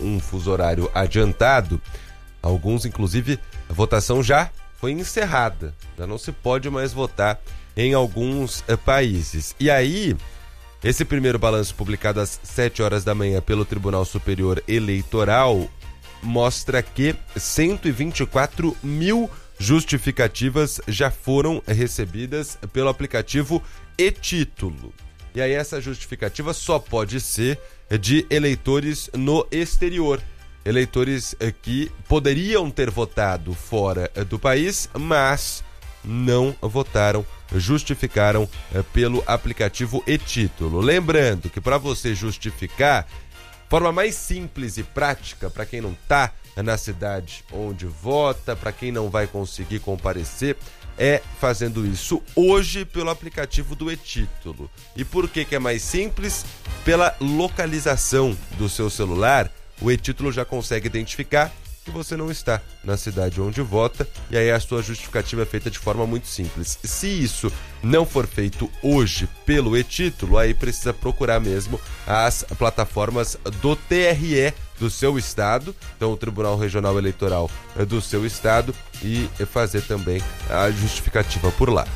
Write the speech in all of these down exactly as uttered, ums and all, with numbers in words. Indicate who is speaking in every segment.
Speaker 1: um fuso horário adiantado, alguns, inclusive, a votação já foi encerrada. Já não se pode mais votar em alguns eh, países. E aí, esse primeiro balanço publicado às sete horas da manhã pelo Tribunal Superior Eleitoral mostra que cento e vinte e quatro mil justificativas já foram recebidas pelo aplicativo e-Título. E aí essa justificativa só pode ser de eleitores no exterior. Eleitores que poderiam ter votado fora do país, mas não votaram, justificaram pelo aplicativo e-Título. Lembrando que para você justificar, forma mais simples e prática para quem não está na cidade onde vota, para quem não vai conseguir comparecer, é fazendo isso hoje pelo aplicativo do e-Título. E por que que é mais simples? Pela localização do seu celular, o e-Título já consegue identificar que você não está na cidade onde vota, e aí a sua justificativa é feita de forma muito simples. Se isso não for feito hoje pelo e-Título, aí precisa procurar mesmo as plataformas do T R E do seu estado, então o Tribunal Regional Eleitoral do seu estado, e fazer também a justificativa por lá.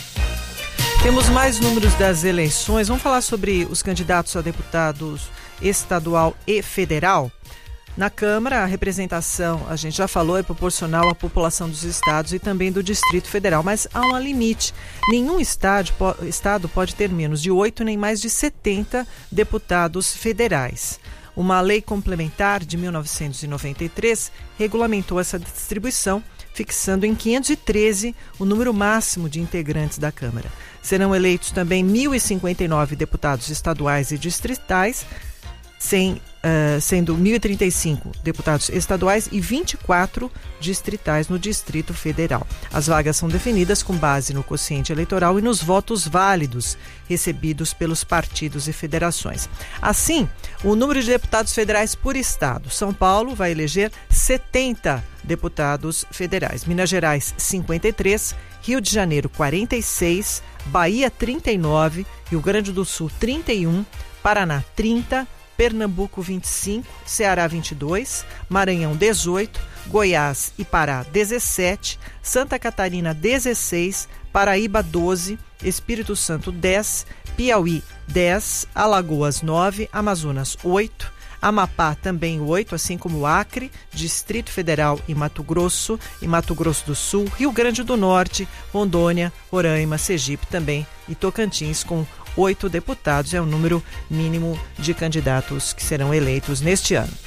Speaker 2: Temos mais números das eleições. Vamos falar sobre os candidatos a deputados estadual e federal. Na Câmara, a representação, a gente já falou, é proporcional à população dos estados e também do Distrito Federal, mas há um limite. Nenhum estado, estado pode ter menos de oito nem mais de setenta deputados federais. Uma lei complementar de mil novecentos e noventa e três regulamentou essa distribuição, fixando em quinhentos e treze o número máximo de integrantes da Câmara. Serão eleitos também mil e cinquenta e nove deputados estaduais e distritais, sem, uh, sendo mil e trinta e cinco deputados estaduais e vinte e quatro distritais no Distrito Federal. As vagas são definidas com base no quociente eleitoral e nos votos válidos recebidos pelos partidos e federações. Assim, o número de deputados federais por estado: São Paulo vai eleger setenta deputados federais, Minas Gerais cinquenta e três, Rio de Janeiro quarenta e seis, Bahia trinta e nove, Rio Grande do Sul trinta e um, Paraná trinta, Pernambuco vinte e cinco, Ceará vinte e dois, Maranhão dezoito, Goiás e Pará dezessete, Santa Catarina dezesseis, Paraíba doze, Espírito Santo dez, Piauí dez, Alagoas nove, Amazonas oito, Amapá também oito, assim como Acre, Distrito Federal e Mato Grosso e Mato Grosso do Sul, Rio Grande do Norte, Rondônia, Roraima, Sergipe também e Tocantins com oito deputados. É o número mínimo de candidatos que serão eleitos neste ano.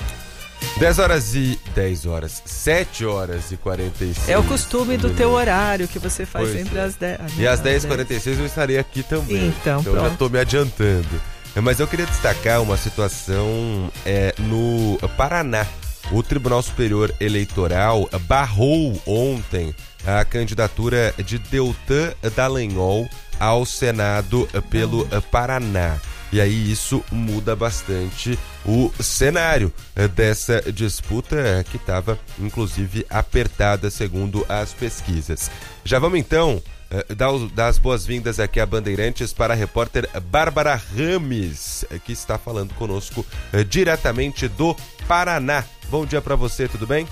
Speaker 1: dez horas e dez horas, sete horas e quarenta e seis.
Speaker 2: É o costume do teu horário que você faz
Speaker 1: pois
Speaker 2: sempre
Speaker 1: é.
Speaker 2: às dez.
Speaker 1: E às dez e quarenta e seis eu estarei aqui também.
Speaker 2: Então,
Speaker 1: então
Speaker 2: pronto.
Speaker 1: já estou me adiantando. Mas eu queria destacar uma situação é, no Paraná. O Tribunal Superior Eleitoral barrou ontem a candidatura de Deltan Dallagnol ao Senado pelo Paraná. E aí isso muda bastante o cenário dessa disputa que estava, inclusive, apertada segundo as pesquisas. Já vamos então dar, dar as boas-vindas aqui a Bandeirantes para a repórter Bárbara Rames, que está falando conosco diretamente do Paraná. Bom dia para você, tudo bem?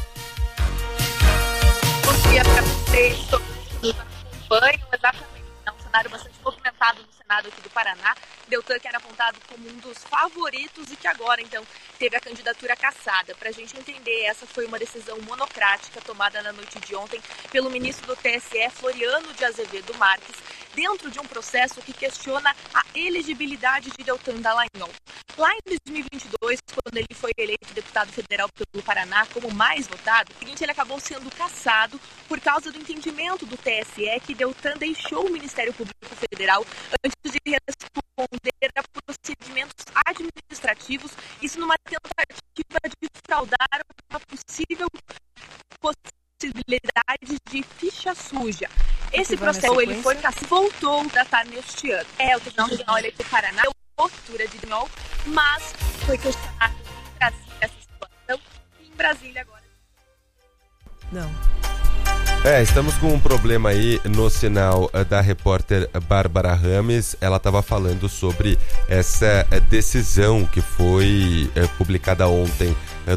Speaker 3: Bom dia para vocês, todos que nos acompanham. Exatamente, é um cenário bastante movimentado no Senado aqui do Paraná. Deltan, que era apontado como um dos favoritos e que agora, então, teve a candidatura cassada. Para a gente entender, essa foi uma decisão monocrática tomada na noite de ontem pelo ministro do T S E, Floriano de Azevedo Marques, dentro de um processo que questiona a elegibilidade de Deltan Dallagnol. Lá em dois mil e vinte e dois, quando ele foi eleito deputado federal pelo Paraná como mais votado, ele acabou sendo cassado por causa do entendimento do T S E que Deltan deixou o Ministério Público Federal antes de responder a procedimentos administrativos, isso numa tentativa de fraudar uma possível possibilidade de ficha suja. Esse processo ele foi cassado, voltou a tratar neste ano. É, o Tribunal Regional Eleitoral do Paraná deu postura de Dallagnol, mas foi questionado em Brasília essa situação e em Brasília agora.
Speaker 2: Não.
Speaker 1: É, estamos com um problema aí no sinal da repórter Bárbara Rames. Ela estava falando sobre essa decisão que foi é, publicada ontem